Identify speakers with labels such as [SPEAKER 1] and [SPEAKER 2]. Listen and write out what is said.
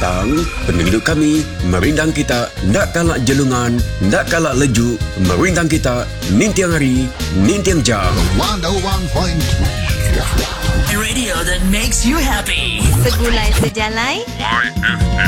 [SPEAKER 1] Yang penduduk kami merindang kita, nak kalak jelungan, nak kalak leju, merindang kita, nintiang hari, nintiang jam.
[SPEAKER 2] 101.3
[SPEAKER 3] Radio that makes you happy.
[SPEAKER 4] Segulai sejalai.
[SPEAKER 5] YFM.